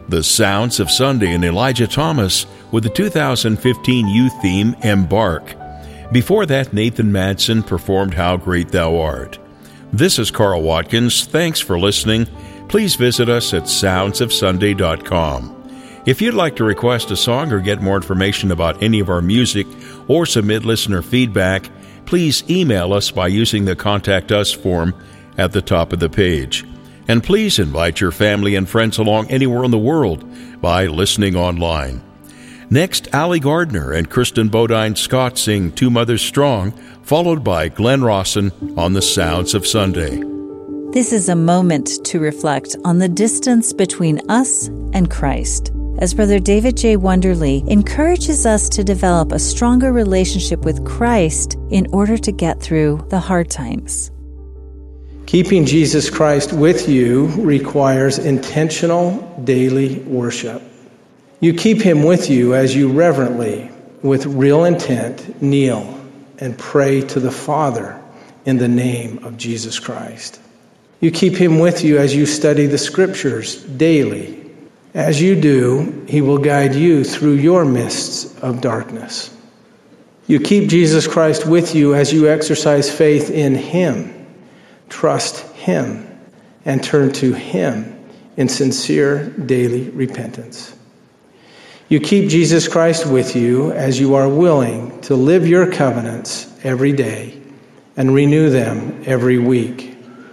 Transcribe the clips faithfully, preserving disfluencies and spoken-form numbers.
The Sounds of Sunday and Elijah Thomas with the two thousand fifteen youth theme, Embark. Before that, Nathan Madsen performed How Great Thou Art. This is Carl Watkins. Thanks for listening. Please visit us at sounds of sunday dot com. If you'd like to request a song or get more information about any of our music or submit listener feedback, please email us by using the Contact Us form at the top of the page. And please invite your family and friends along anywhere in the world by listening online. Next, Allie Gardner and Kristen Bodine Scott sing Two Mothers Strong, followed by Glenn Rawson on The Sounds of Sunday. This is a moment to reflect on the distance between us and Christ, as Brother David J. Wonderly encourages us to develop a stronger relationship with Christ in order to get through the hard times. Keeping Jesus Christ with you requires intentional daily worship. You keep him with you as you reverently, with real intent, kneel and pray to the Father in the name of Jesus Christ. You keep him with you as you study the Scriptures daily. As you do, he will guide you through your mists of darkness. You keep Jesus Christ with you as you exercise faith in him, trust him, and turn to him in sincere daily repentance. You keep Jesus Christ with you as you are willing to live your covenants every day and renew them every week.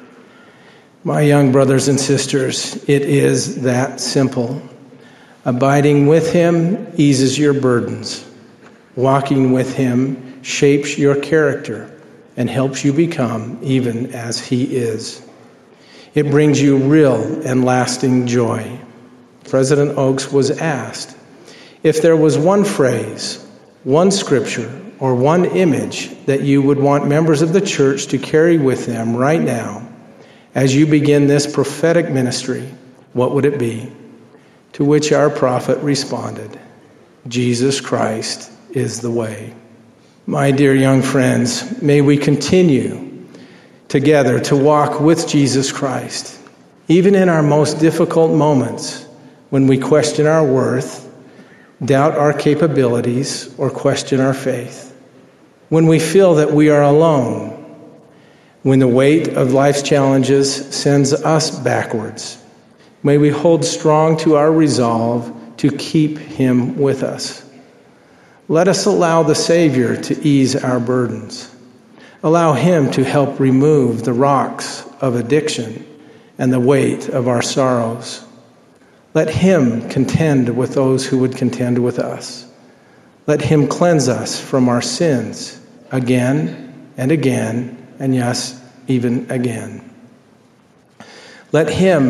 My young brothers and sisters, it is that simple. Abiding with him eases your burdens. Walking with him shapes your character and helps you become even as he is. It brings you real and lasting joy. President Oaks was asked if there was one phrase, one scripture, or one image that you would want members of the church to carry with them right now as you begin this prophetic ministry, what would it be? To which our prophet responded, Jesus Christ is the way. My dear young friends, may we continue together to walk with Jesus Christ, even in our most difficult moments when we question our worth, doubt our capabilities, or question our faith. When we feel that we are alone, when the weight of life's challenges sends us backwards, may we hold strong to our resolve to keep him with us. Let us allow the Savior to ease our burdens. Allow him to help remove the rocks of addiction and the weight of our sorrows. Let him contend with those who would contend with us. Let him cleanse us from our sins again and again, and yes, even again. Let him